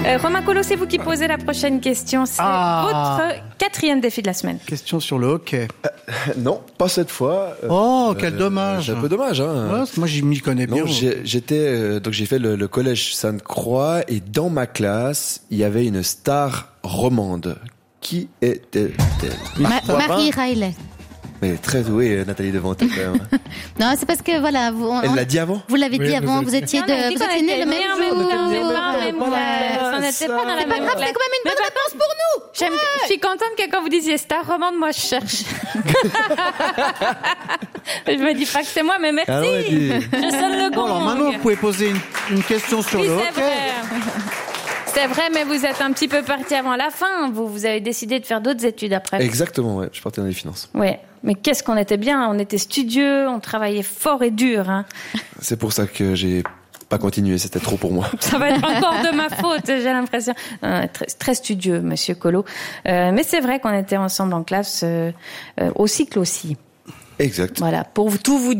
Romain Collot, c'est vous qui posez la prochaine question. C'est votre 4e défi de la semaine. Question sur le hockey. Non, pas cette fois. Quel dommage. C'est un peu dommage, hein. Ouais, moi, je m'y connais bien. Non, j'ai fait le collège Sainte-Croix et dans ma classe, il y avait une star romande. Qui était-elle? Marie Riley. Mais très douée, Nathalie Devanté, quand même. Non, c'est parce que voilà, Elle l'a dit avant? vous l'avez dit avant, vous étiez né le même jour. On n'était pas dans la même C'est quand même une bonne réponse pour nous. Je suis contente que quand vous disiez star romande, moi je cherche. Je me dis pas que c'est moi, mais merci. Ah ouais, Je sonne le gong. Alors maintenant, vous pouvez poser une question sur le hockey. C'est vrai, mais vous êtes un petit peu parti avant la fin. Vous avez décidé de faire d'autres études après. Exactement, ouais. Je partais dans les finances. Ouais. Mais qu'est-ce qu'on était bien. On était studieux, on travaillait fort et dur, hein. C'est pour ça que j'ai pas continué. C'était trop pour moi. Ça va être encore de ma faute, j'ai l'impression. Très, très studieux, monsieur Collot. Mais c'est vrai qu'on était ensemble en classe, au cycle aussi. Exact. Voilà. Pour tout vous